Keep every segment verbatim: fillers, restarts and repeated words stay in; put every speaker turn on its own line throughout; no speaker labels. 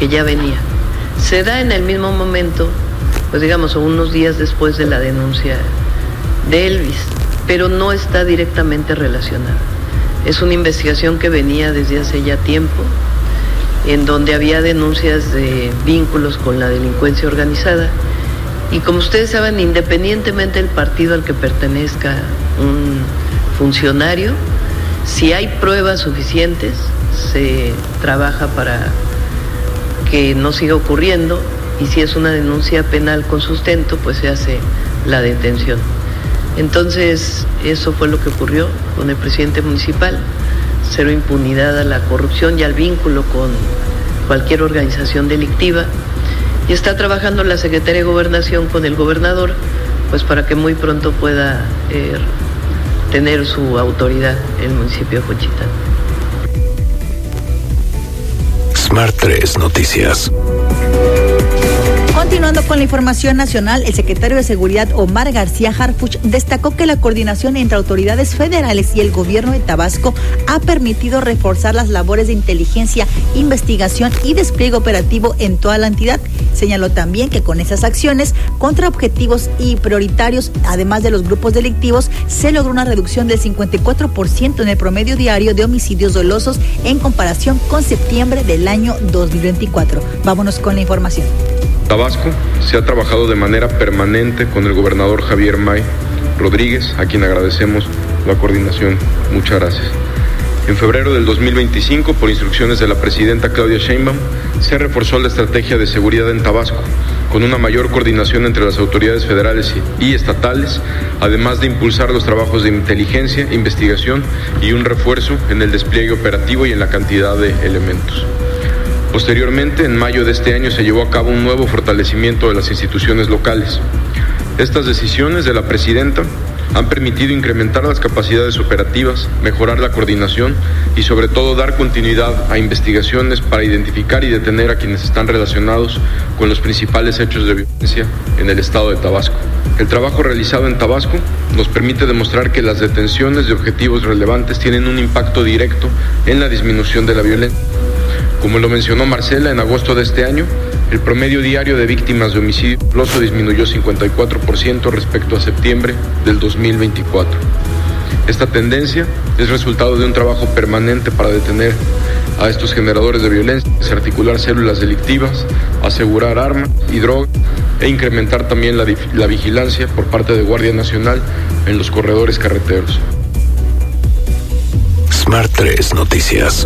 que ya venía. Se da en el mismo momento, pues digamos, unos días después de la denuncia de Elvis, pero no está directamente relacionada. Es una investigación que venía desde hace ya tiempo, en donde había denuncias de vínculos con la delincuencia organizada. Y como ustedes saben, independientemente del partido al que pertenezca un funcionario, si hay pruebas suficientes, se trabaja para que no siga ocurriendo, y si es una denuncia penal con sustento, pues se hace la detención. Entonces, eso fue lo que ocurrió con el presidente municipal. Cero impunidad a la corrupción y al vínculo con cualquier organización delictiva. Y está trabajando la Secretaría de Gobernación con el gobernador, pues para que muy pronto pueda eh, tener su autoridad el municipio de Juchitán.
Smart tres Noticias.
Continuando con la información nacional, el secretario de Seguridad Omar García Harfuch destacó que la coordinación entre autoridades federales y el gobierno de Tabasco ha permitido reforzar las labores de inteligencia, investigación y despliegue operativo en toda la entidad. Señaló también que con esas acciones contra objetivos y prioritarios, además de los grupos delictivos, se logró una reducción del cincuenta y cuatro por ciento en el promedio diario de homicidios dolosos en comparación con septiembre del año dos mil veinticuatro. Vámonos con la información.
Tabasco se ha trabajado de manera permanente con el gobernador Javier May Rodríguez, a quien agradecemos la coordinación. Muchas gracias. En febrero del dos mil veinticinco, por instrucciones de la presidenta Claudia Sheinbaum, se reforzó la estrategia de seguridad en Tabasco, con una mayor coordinación entre las autoridades federales y estatales, además de impulsar los trabajos de inteligencia, investigación y un refuerzo en el despliegue operativo y en la cantidad de elementos. Posteriormente, en mayo de este año, se llevó a cabo un nuevo fortalecimiento de las instituciones locales. Estas decisiones de la presidenta han permitido incrementar las capacidades operativas, mejorar la coordinación y sobre todo dar continuidad a investigaciones para identificar y detener a quienes están relacionados con los principales hechos de violencia en el estado de Tabasco. El trabajo realizado en Tabasco nos permite demostrar que las detenciones de objetivos relevantes tienen un impacto directo en la disminución de la violencia. Como lo mencionó Marcela, en agosto de este año, el promedio diario de víctimas de homicidio doloso disminuyó cincuenta y cuatro por ciento respecto a septiembre del dos mil veinticuatro. Esta tendencia es resultado de un trabajo permanente para detener a estos generadores de violencia, desarticular células delictivas, asegurar armas y drogas e incrementar también la, la vigilancia por parte de Guardia Nacional en los corredores carreteros.
Smart tres Noticias.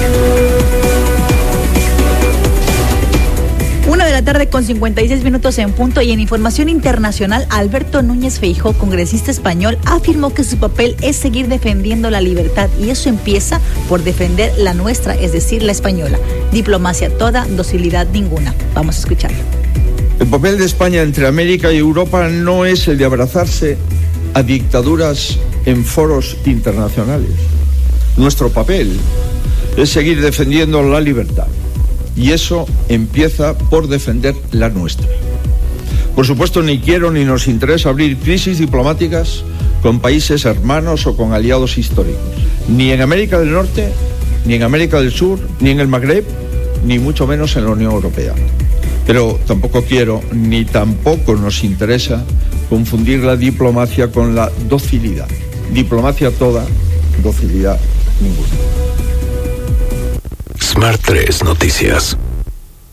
Una de la tarde con cincuenta y seis minutos en punto, y en información internacional, Alberto Núñez Feijóo, congresista español, afirmó que su papel es seguir defendiendo la libertad, y eso empieza por defender la nuestra, es decir, la española. Diplomacia toda, docilidad ninguna. Vamos a escucharlo.
El papel de España entre América y Europa no es el de abrazarse a dictaduras en foros internacionales. Nuestro papel es seguir defendiendo la libertad. Y eso empieza por defender la nuestra. Por supuesto, ni quiero ni nos interesa abrir crisis diplomáticas con países hermanos o con aliados históricos. Ni en América del Norte, ni en América del Sur, ni en el Magreb, ni mucho menos en la Unión Europea. Pero tampoco quiero, ni tampoco nos interesa, confundir la diplomacia con la docilidad. Diplomacia toda, docilidad ninguna.
Smart tres Noticias.